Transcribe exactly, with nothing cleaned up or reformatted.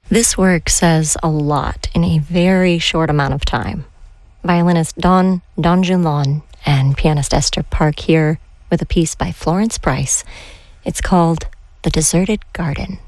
This work says a lot in a very short amount of time. Violinist Don Don Junlon and pianist Esther Park here with a piece by Florence Price. It's called The Deserted Garden.